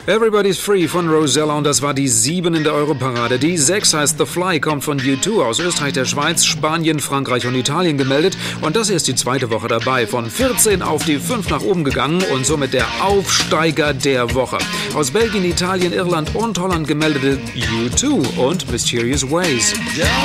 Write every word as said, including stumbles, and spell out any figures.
Everybody's Free von Rosella und das war die sieben in der Europarade. Die sechs heißt The Fly, kommt von U zwei aus Österreich, der Schweiz, Spanien, Frankreich und Italien gemeldet. Und das ist die zweite Woche dabei. Von vierzehn auf die fünf nach oben gegangen und somit der Aufsteiger der Woche. Aus Belgien, Italien, Irland und Holland gemeldete U zwei und Mysterious Ways.